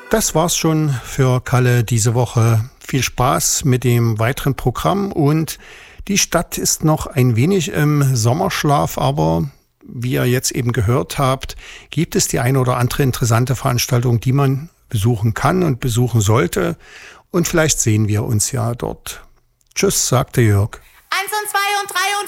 Das war's schon für Kalle diese Woche. Viel Spaß mit dem weiteren Programm und die Stadt ist noch ein wenig im Sommerschlaf, aber wie ihr jetzt eben gehört habt, gibt es die eine oder andere interessante Veranstaltung, die man besuchen kann und besuchen sollte. Und vielleicht sehen wir uns ja dort. Tschüss, sagte Jörg. 1 und 2 und 3 und